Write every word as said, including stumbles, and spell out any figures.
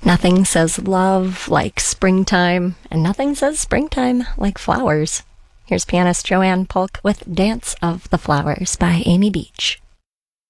Nothing says love like springtime, and nothing says springtime like flowers. Here's pianist Joanne Polk with Dance of the Flowers by Amy Beach.